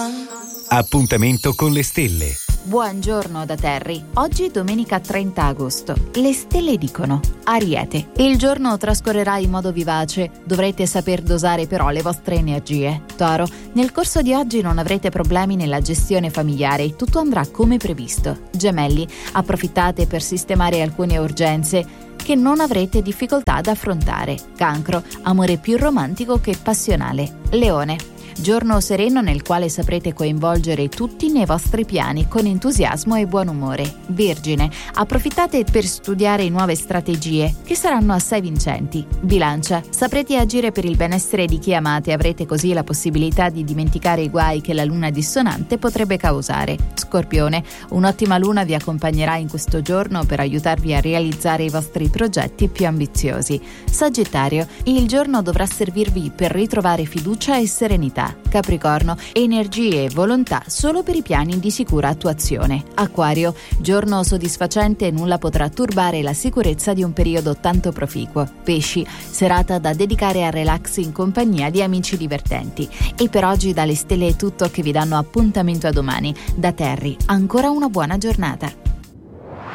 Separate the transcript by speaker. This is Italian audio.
Speaker 1: Appuntamento con le stelle.
Speaker 2: Buongiorno da Terry. Oggi domenica 30 agosto. Le stelle dicono: Ariete. Il giorno trascorrerà in modo vivace, dovrete saper dosare però le vostre energie. Toro. Nel corso di oggi non avrete problemi nella gestione familiare, tutto andrà come previsto. Gemelli. Approfittate per sistemare alcune urgenze che non avrete difficoltà ad affrontare. Cancro. Amore più romantico che passionale. Leone. Giorno sereno nel quale saprete coinvolgere tutti nei vostri piani con entusiasmo e buon umore. Vergine, approfittate per studiare nuove strategie che saranno assai vincenti. Bilancia, saprete agire per il benessere di chi amate e avrete così la possibilità di dimenticare i guai che la luna dissonante potrebbe causare. Scorpione, un'ottima luna vi accompagnerà in questo giorno per aiutarvi a realizzare i vostri progetti più ambiziosi. Sagittario, il giorno dovrà servirvi per ritrovare fiducia e serenità. Capricorno, energie e volontà solo per i piani di sicura attuazione. Acquario, giorno soddisfacente e nulla potrà turbare la sicurezza di un periodo tanto proficuo. Pesci, serata da dedicare al relax in compagnia di amici divertenti. E per oggi dalle stelle è tutto, che vi danno appuntamento a domani. Da Terry, ancora una buona giornata.